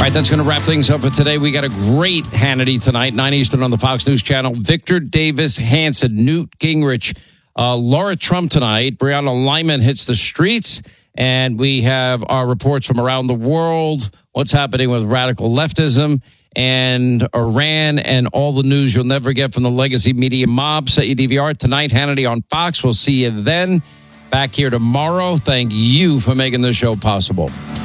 right, that's going to wrap things up for today. We got a great Hannity tonight, 9 Eastern on the Fox News Channel. Victor Davis Hanson, Newt Gingrich, Laura Trump tonight. Brianna Lyman hits the streets. And we have our reports from around the world, what's happening with radical leftism and Iran, and all the news you'll never get from the legacy media mob. Set your DVR tonight, Hannity on Fox. We'll see you then. Back here tomorrow. Thank you for making this show possible.